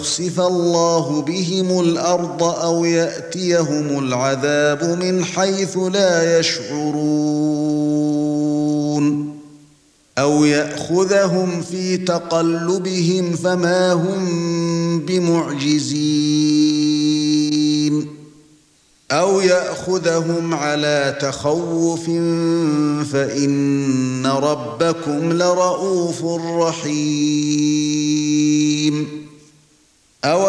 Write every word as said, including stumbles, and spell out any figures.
يخسف الله بهم الأرض أو يأتيهم العذاب من حيث لا يشعرون أو يأخذهم في تقلبهم فما هم بمعجزين أو يأخذهم على تخوف فإن ربكم لرؤوف رحيم.